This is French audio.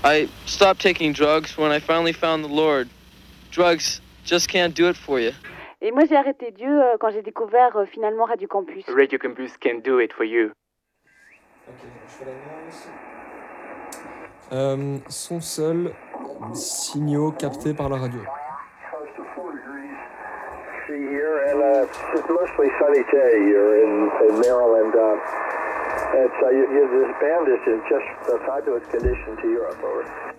I stopped taking drugs when I finally found the Lord. Drugs just can't do it for you. Et moi, j'ai arrêté Dieu quand j'ai découvert finalement Radio Campus. Radio Campus can do it for you. Ok, je fais l'annonce. Son seul, signaux captés par la radio. Here, and it's mostly sunny day here in Maryland. This band is in just a fabulous condition to Europe. Over.